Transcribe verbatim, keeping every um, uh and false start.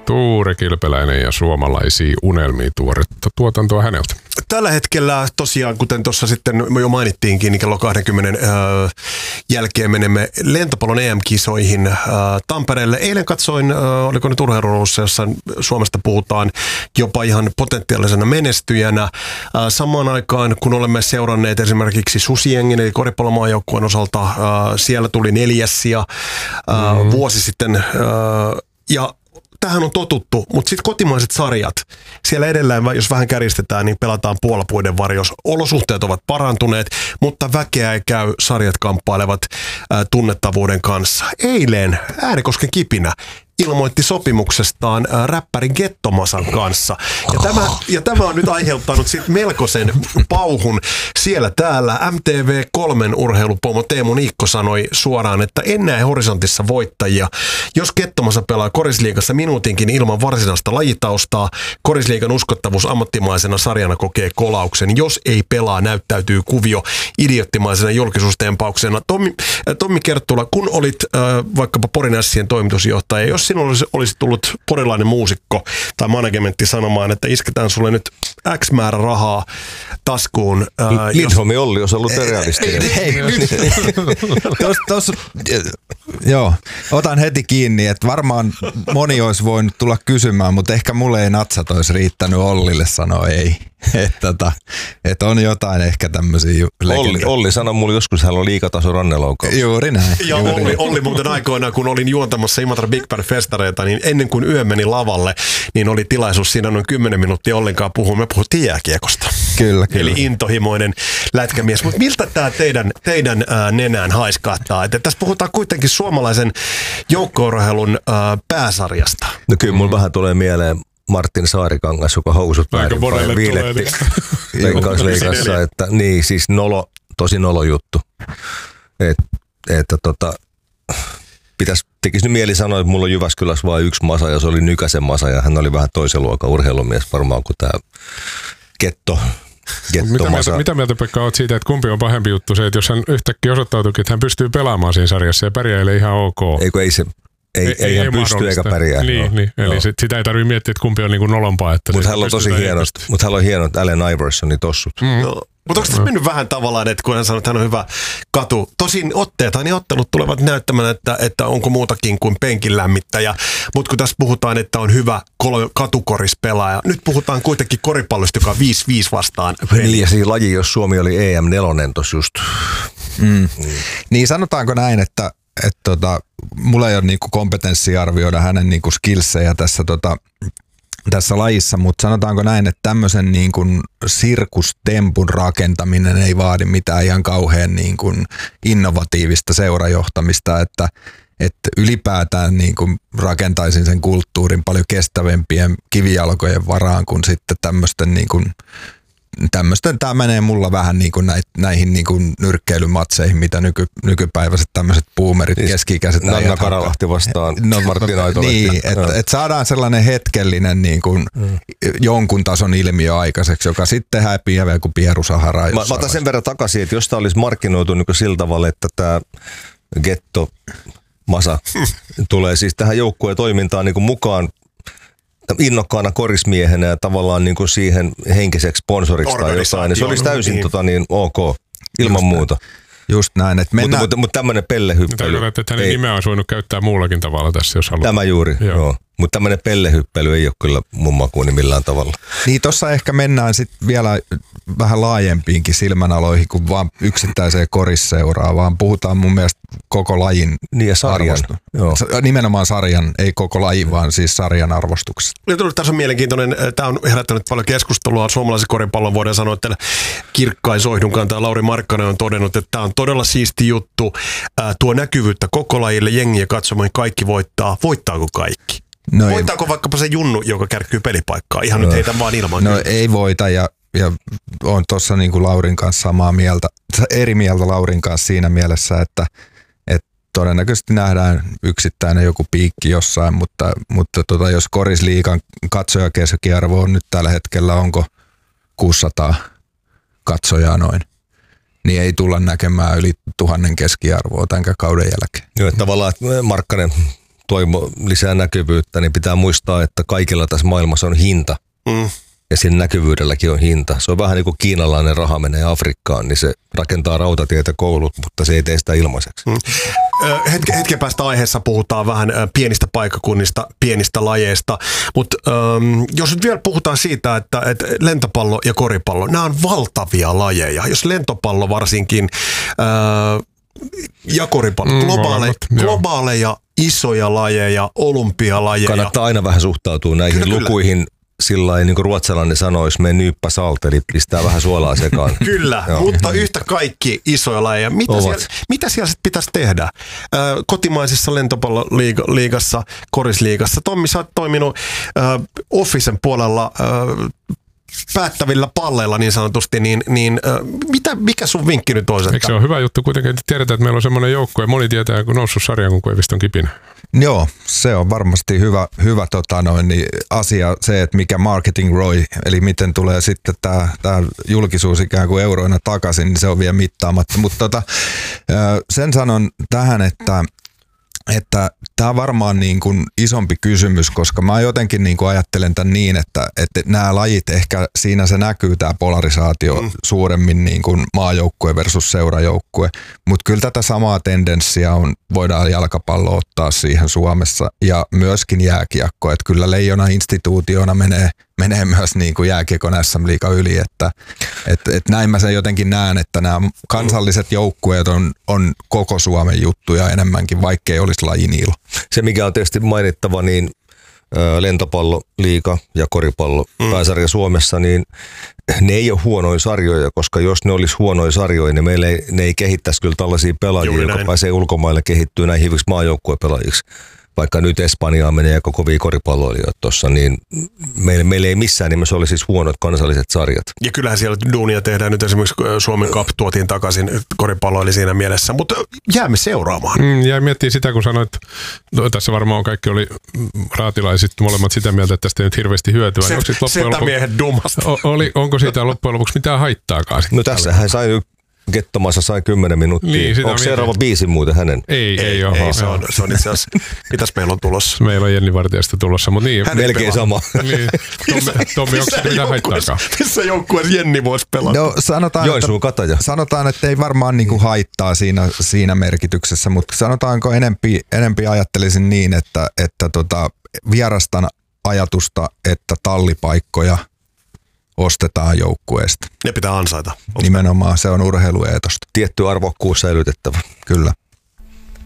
Tuure Kilpeläinen ja Suomalaisia unelmia, tuoretta tuotantoa häneltä. Tällä hetkellä tosiaan, kuten tuossa sitten jo mainittiinkin, niin kello kaksikymmentä äh, jälkeen menemme lentopallon E M-kisoihin äh, Tampereelle. Eilen katsoin, äh, oliko nyt urheiluruudussa, jossa Suomesta puhutaan jopa ihan potentiaalisena menestyjänä. Äh, samaan aikaan, kun olemme seuranneet esimerkiksi Susijengin, eli koripallomaajoukkueen osalta, äh, siellä tuli neljäs sija äh, mm. vuosi sitten. Äh, ja tähän on totuttu, mutta sitten kotimaiset sarjat, siellä edelleen, jos vähän kärjistetään, niin pelataan puolapuiden varjossa. Olosuhteet ovat parantuneet, mutta väkeä ei käy, sarjat kamppailevat ää, tunnettavuuden kanssa. Eilen Äänekosken Kipinä ilmoitti sopimuksestaan ää, räppärin Gettomasan kanssa. Ja tämä, ja tämä on nyt aiheuttanut sit melkoisen pauhun siellä täällä. M T V kolme urheilupomo Teemu Niikko sanoi suoraan, että en näe horisontissa voittajia. Jos Gettomasa pelaa korisliigassa minuutinkin ilman varsinaista lajitaustaa, korisliigan uskottavuus ammattimaisena sarjana kokee kolauksen. Jos ei pelaa, näyttäytyy kuvio idioottimaisena julkisuustempauksena. Tommi, äh, Tommi Kerttula, kun olit äh, vaikkapa Porin Ässien toimitusjohtaja, jos sinulla olisi, olisi tullut porilainen muusikko tai managementti sanomaan, että isketään sulle nyt X määrä rahaa taskuun. Ää, Lindholm jos... Olli olisi ollut realistinen. Joo, otan heti kiinni, että varmaan moni olisi voinut tulla kysymään, mutta ehkä mulle ei natsat olisi riittänyt Ollille sanoa ei. Että tota, et on jotain ehkä tämmöisiä Olli, Olli sanoi mulle joskus, hän on liikataso ranneloukaus. Juuri näin. Joo, juuri Olli, näin. Olli muuten aikoinaan, kun olin juontamassa Imatra Big Band festareita, niin ennen kuin yö meni lavalle, niin oli tilaisuus siinä noin kymmenen minuuttia Ollinkaan puhua. Me puhuttiin jääkiekosta. Kyllä, kyllä. Eli intohimoinen lätkämies. Mutta miltä tämä teidän, teidän ää, nenään haiskahtaa? Että tässä puhutaan kuitenkin suomalaisen joukko-urheilun ää, pääsarjasta. No kyllä mulla mm. vähän tulee mieleen Martin Saarikangas, joka housut väärinpäin viiletti Veikkausliigassa, että niin siis nolo, tosi nolo juttu. Et, että tota, pitäisi, tekisi nyt mieli sanoa, että mulla on Jyväskylässä vain yksi masa ja se oli Nykäsen masa ja hän oli vähän toisen luokan urheilumies varmaan kuin tämä Ketto. Mitä mieltä, mitä mieltä Pekka olet siitä, että kumpi on pahempi juttu se, että jos hän yhtäkkiä osoittautuikin, että hän pystyy pelaamaan siinä sarjassa ja pärjäilee ihan ok. Eikö ei se... Ei, ei, ei hän pysty eikä pärjää. Niin, no. niin. Eli sit, sitä ei tarvitse miettiä, että kumpi on niinku nolompaa. Mutta hän on tosi hienot, mut hän on hienot Allen Iversonin tossut. Mm. No. Mutta onko tässä mennyt vähän tavallaan, että kun hän sanoo, että hän on hyvä katu. Tosin otteet, niin ottelut tulevat näyttämään, että, että onko muutakin kuin penkin lämmittäjä. Mutta kun tässä puhutaan, että on hyvä katukorispelaaja. Nyt puhutaan kuitenkin koripallosta, joka on viisi viisi vastaan. Niin ja siinä laji, jos Suomi oli E M neljä tossa just. Mm. Mm. Niin sanotaanko näin, että että tota, mulla ei ole niinku kompetenssia arvioida hänen niinku skillsejä tässä, tota, tässä lajissa, mutta sanotaanko näin, että tämmöisen niinku sirkustempun rakentaminen ei vaadi mitään ihan kauhean niinku innovatiivista seurajohtamista, että, että ylipäätään niinku rakentaisin sen kulttuurin paljon kestävämpien kivijalkojen varaan kuin sitten tämmöisten niinku tämmöistä, tämä menee mulla vähän niin kuin näihin niin kuin nyrkkeilymatseihin, mitä nyky, nykypäiväiset tämmöiset boomerit, siis keski-ikäiset äijät. Nanna Karalahti vastaan no, Martin Aitola. Niin, että et saadaan sellainen hetkellinen niin kuin mm. jonkun tason ilmiö aikaiseksi, joka sitten häpiää vielä kuin Pieru Sahara. Mä, mä otan sen verran takaisin, että jos tämä olisi markkinoitu niin kuin sillä tavalla, että tämä Getto Masa tulee siis tähän joukkueen toimintaan niin kuin mukaan innokkaana korismiehenä ja tavallaan niin kuin siihen henkiseksi sponsoriksi tai jotain, niin se olisi täysin niin. Tota, niin, ok, ilman Just muuta. Näin. Just näin. Että mennään... Mutta, mutta, mutta tämmöinen pellehyppely. Tarkoitat, että hänen nimeä olisi voinut käyttää muullakin tavalla tässä, jos haluaa. Tämä juuri, joo. joo. Mutta tämmöinen pellehyppely ei ole kyllä mun makuuni millään tavalla. Niin tuossa ehkä mennään sitten vielä vähän laajempiinkin silmänaloihin kuin vaan yksittäiseen korisseuraan, vaan puhutaan mun mielestä koko lajin niin arvostu. Nimenomaan sarjan, ei koko lajin, vaan siis sarjan arvostuksesta. Tässä on mielenkiintoinen, tämä on herättänyt paljon keskustelua suomalaisen koripallon vuoden sanoa, että Kirkkain Soihdunkaan tai Lauri Markkanen on todennut, että tämä on todella siisti juttu, tuo näkyvyyttä koko lajille, jengiä katsomaan, kaikki voittaa. Voittaako kaikki? No Voittaako ei. vaikkapa se Junnu, joka kärkkyy pelipaikkaa? Ihan no. nyt heitä vaan ilman. No kysymys. Ei voita ja, ja on tuossa niin kuin Laurin kanssa samaa mieltä, eri mieltä Laurin kanssa siinä mielessä, että, että todennäköisesti nähdään yksittäinen joku piikki jossain, mutta, mutta tota, jos korisliigan katsojakeskiarvo on nyt tällä hetkellä, onko kuusisataa katsojaa noin, niin ei tulla näkemään yli tuhannen keskiarvoa tämän kauden jälkeen. Joo, että tavallaan että Markkanen toivo lisää näkyvyyttä, niin pitää muistaa, että kaikilla tässä maailmassa on hinta. Mm. Ja siinä näkyvyydelläkin on hinta. Se on vähän niin kuin kiinalainen raha menee Afrikkaan, niin se rakentaa rautatietä, koulut, mutta se ei tee sitä ilmaiseksi. Mm. Hetken, hetken päästä aiheessa puhutaan vähän pienistä paikkakunnista, pienistä lajeista, mutta ähm, jos nyt vielä puhutaan siitä, että, että lentopallo ja koripallo, nämä on valtavia lajeja. Jos lentopallo varsinkin äh, ja koripallo, mm, globaale, globaaleja, isoja lajeja, olympialajeja. Kannattaa aina vähän suhtautua näihin kyllä, lukuihin. Kyllä. Sillä niin kuin ruotsalainen sanoisi, me nyyppä salt, eli pistää vähän suolaa sekaan. Kyllä, mutta yhtä kaikki isoja lajeja. Mitä siellä, mitä siellä sitten pitäisi tehdä? Ö, kotimaisessa lentopalloliigassa, korisliigassa. Tommi, sä oot toiminut ö, Officen puolella ö, päättävillä palleilla niin sanotusti, niin, niin ö, mitä, mikä sun vinkki nyt olisi? Eikö se ole hyvä juttu kuitenkin, että tiedetään, että meillä on semmoinen joukko, ja moni tietää, kun noussut sarjan, kun Koiviston kipinä. Joo, se on varmasti hyvä, hyvä tota noin, niin asia se, että mikä marketing R O I, eli miten tulee sitten tämä, tämä julkisuus ikään kuin euroina takaisin, niin se on vielä mittaamatta. Mutta tota, sen sanon tähän, että että tämä on varmaan niin kuin isompi kysymys, koska mä jotenkin niin kuin ajattelen tämän niin, että, että nämä lajit ehkä siinä se näkyy tämä polarisaatio mm. suuremmin niin kuin maajoukkue versus seurajoukkue, mutta kyllä tätä samaa tendenssiä on, voidaan jalkapallo ottaa siihen Suomessa ja myöskin jääkiekko, että kyllä Leijona instituutiona menee, menee myös niin kuin jääkiekon S M-liiga yli, että et, et näin mä sen jotenkin näen, että nämä kansalliset joukkueet on, on koko Suomen juttuja enemmänkin, vaikkei olisi lajiniilo. Se mikä on tietysti mainittava, niin lentopalloliiga ja koripallo mm. pääsarja Suomessa, niin ne ei ole huonoja sarjoja, koska jos ne olisi huonoja sarjoja, niin meillä ei, ne ei kehittäisi kyllä tällaisia pelaajia, jotka pääsee ulkomaille kehittyä näin hyviksi maajoukkuepelaajiksi. Vaikka nyt Espanjaan menee aika kovia koripalloilijoita tuossa, niin meillä, meillä ei missään nimessä ole siis huonot kansalliset sarjat. Ja kyllähän siellä duunia tehdään nyt esimerkiksi Suomen Cup tuotiin takaisin koripalloili siinä mielessä, mutta jäämme seuraamaan. Mm, jäi miettimään sitä, kun sanoit, no, tässä varmaan kaikki oli raatilaiset molemmat sitä mieltä, että tästä ei nyt hirveästi hyötyä. Se, setämiehet dumasta. Oli, onko siitä loppujen lopuksi mitään haittaakaan? No tässä hän sai Kettomassa sai kymmenen minuuttia. Niin, onko seuraava biisi muuten hänen? Ei, ei, ei, ei, ei se, on, se on itse asiassa, mitäs meillä on tulossa? Meillä on Jenni Vartijasta tulossa, mutta niin. Hän melkein sama. Niin. Tommi, Tommi onko sitä mitään haittaakaan? Missä joukkueessa Jenni voisi pelata? No sanotaan, Joensuun Kataja. Sanotaan, että ei varmaan niinku haittaa siinä, siinä merkityksessä, mutta sanotaanko enempi, enempi ajattelisin niin, että, että tota, vierastan ajatusta, että tallipaikkoja ostetaan joukkueesta. Ne pitää ansaita. Nimenomaan, se on urheilueetosta. Tietty arvokkuus säilytettävä. Kyllä.